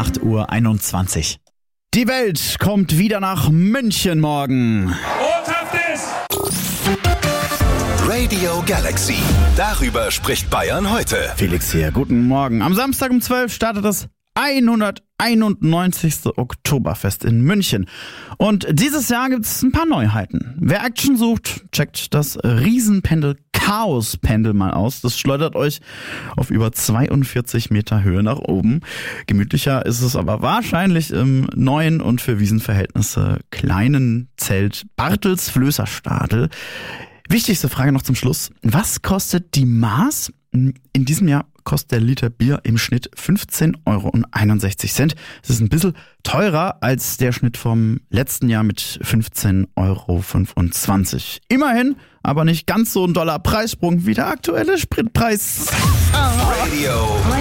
8:21 Uhr. Die Welt kommt wieder nach München morgen. Radio Galaxy. Darüber spricht Bayern heute. Felix hier, guten Morgen. Am Samstag um 12 startet das 191. Oktoberfest in München. Und dieses Jahr gibt es ein paar Neuheiten. Wer Action sucht, checkt das Riesenpendel Chaos-Pendel mal aus. Das schleudert euch auf über 42 Meter Höhe nach oben. Gemütlicher ist es aber wahrscheinlich im neuen und für Wiesenverhältnisse kleinen Zelt Bartels Flößerstadel. Wichtigste Frage noch zum Schluss. Was kostet die Maß? In diesem Jahr kostet der Liter Bier im Schnitt 15,61 Euro. Das ist ein bisschen teurer als der Schnitt vom letzten Jahr mit 15,25 Euro. Immerhin, aber nicht ganz so ein doller Preissprung wie der aktuelle Spritpreis. Radio